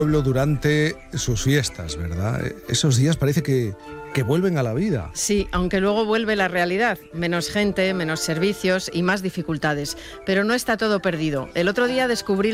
pueblo durante sus fiestas, ¿verdad? Esos días parece que vuelven a la vida. Sí, aunque luego vuelve la realidad. Menos gente, menos servicios y más dificultades. Pero no está todo perdido. El otro día descubrí